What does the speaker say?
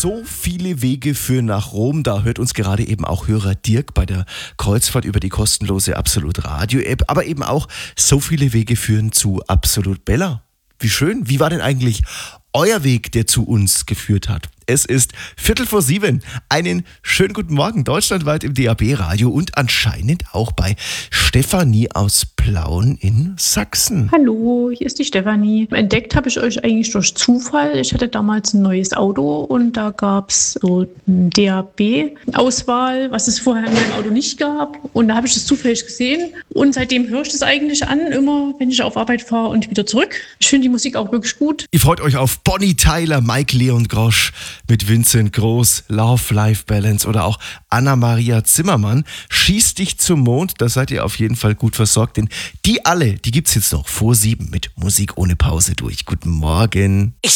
So viele Wege führen nach Rom. Da hört uns gerade eben auch Hörer Dirk bei der Kreuzfahrt über die kostenlose Absolut Radio App. Aber eben auch so viele Wege führen zu Absolut Bella. Wie schön. Wie war denn eigentlich euer Weg, der zu uns geführt hat? Es ist 6:45. Einen schönen guten Morgen deutschlandweit im DAB-Radio und anscheinend auch bei Stefanie aus Plauen in Sachsen. Hallo, hier ist die Stefanie. Entdeckt habe ich euch eigentlich durch Zufall. Ich hatte damals ein neues Auto und da gab es so eine DAB-Auswahl, was es vorher in meinem Auto nicht gab. Und da habe ich das zufällig gesehen und seitdem höre ich das eigentlich an, immer wenn ich auf Arbeit fahre und wieder zurück. Ich finde die Musik auch wirklich gut. Ihr freut euch auf Bonnie Tyler, Mike Leon Grosch mit Vincent Groß, Love-Life-Balance oder auch Anna-Maria Zimmermann. Schieß dich zum Mond, da seid ihr auf jeden Fall gut versorgt, denn die gibt's jetzt noch vor 7 mit Musik ohne Pause durch. Guten Morgen.